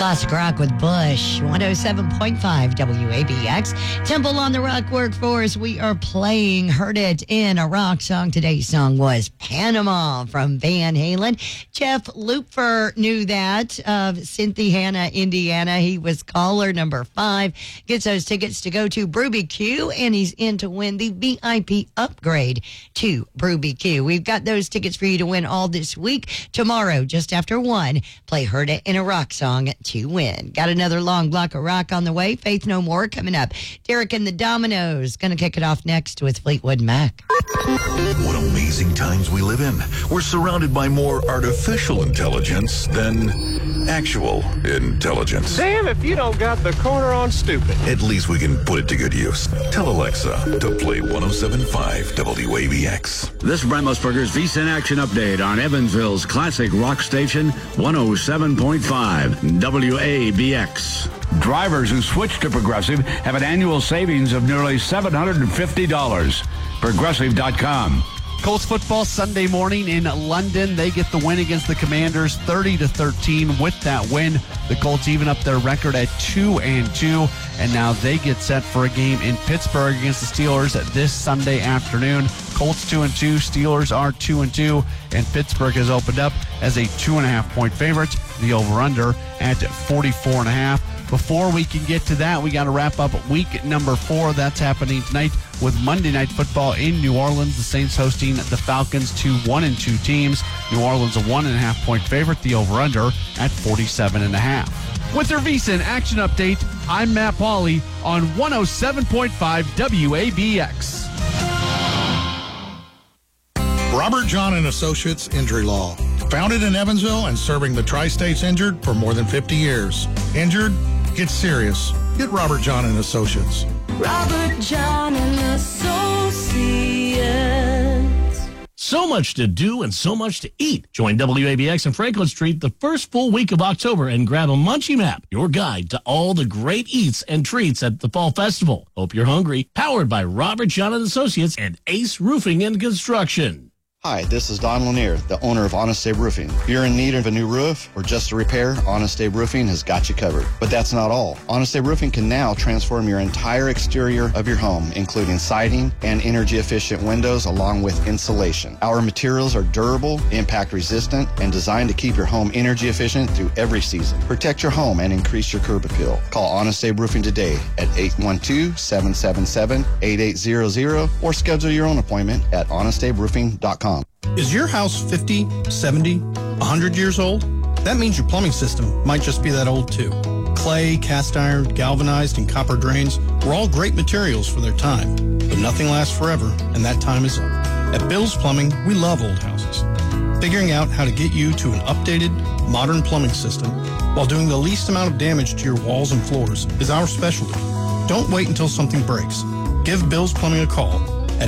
Classic rock with Bush, 107.5 WABX. Temple on the Rock Workforce. We are playing Heard It in a Rock Song. Today's song was Panama from Van Halen. Jeff Lupfer knew that of Cynthiana, Indiana. He was caller number 5. Gets those tickets to go to Brewby Q, and he's in to win the VIP upgrade to Brewby Q. We've got those tickets for you to win all this week. Tomorrow, just after 1, play Heard It in a Rock Song to win. Got another long block of rock on the way. Faith No More coming up. Derek and the Dominoes going to kick it off next with Fleetwood Mac. What amazing times we live in. We're surrounded by more artificial intelligence than actual intelligence. Damn if you don't got the corner on stupid. At least we can put it to good use. Tell Alexa to play 107.5 WABX. This is Brent Musburger's VSiN Action Update on Evansville's classic rock station, 107.5 WABX. Drivers who switch to Progressive have an annual savings of nearly $750. Progressive.com. Colts football Sunday morning in London. They get the win against the Commanders 30-13. With that win, the Colts even up their record at 2-2, and now they get set for a game in Pittsburgh against the Steelers this Sunday afternoon. Colts 2-2, Steelers are 2-2, and Pittsburgh has opened up as a 2.5-point favorite. The over-under at 44.5. Before we can get to that, we got to wrap up week number 4. That's happening tonight with Monday Night Football in New Orleans. The Saints hosting the Falcons, 2 1-2 teams. New Orleans a 1.5-point favorite. The over-under at 47.5. With your VSiN Action Update, I'm Matt Pauley on 107.5 WABX. Robert John and Associates Injury Law. Founded in Evansville and serving the Tri-States injured for more than 50 years. Injured? Get serious. Get Robert John and Associates. Robert John and Associates. So much to do and so much to eat. Join WABX and Franklin Street the first full week of October and grab a Munchie Map, your guide to all the great eats and treats at the Fall Festival. Hope you're hungry. Powered by Robert John and Associates and Ace Roofing and Construction. Hi, this is Don Lanier, the owner of Honest Abe Roofing. If you're in need of a new roof or just a repair, Honest Abe Roofing has got you covered. But that's not all. Honest Abe Roofing can now transform your entire exterior of your home, including siding and energy-efficient windows along with insulation. Our materials are durable, impact-resistant, and designed to keep your home energy-efficient through every season. Protect your home and increase your curb appeal. Call Honest Abe Roofing today at 812-777-8800 or schedule your own appointment at honestaberoofing.com. Is your house 50, 70, 100 years old? That means your plumbing system might just be that old too. Clay, cast iron, galvanized, and copper drains were all great materials for their time, but nothing lasts forever, and that time is up. At Bill's Plumbing, we love old houses. Figuring out how to get you to an updated, modern plumbing system while doing the least amount of damage to your walls and floors is our specialty. Don't wait until something breaks. Give Bill's Plumbing a call at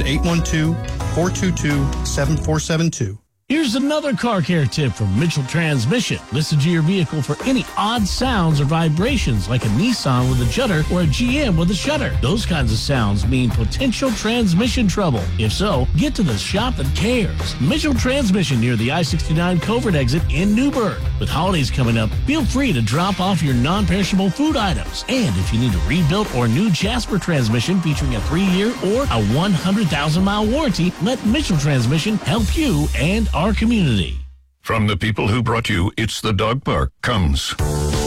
812-422-7472. Here's another car care tip from Mitchell Transmission. Listen to your vehicle for any odd sounds or vibrations like a Nissan with a judder or a GM with a shutter. Those kinds of sounds mean potential transmission trouble. If so, get to the shop that cares. Mitchell Transmission near the I-69 Covert exit in Newburgh. With holidays coming up, feel free to drop off your non-perishable food items. And if you need a rebuilt or new Jasper transmission featuring a 3-year or a 100,000-mile warranty, let Mitchell Transmission help you and our community. From the people who brought you It's the Dog Park comes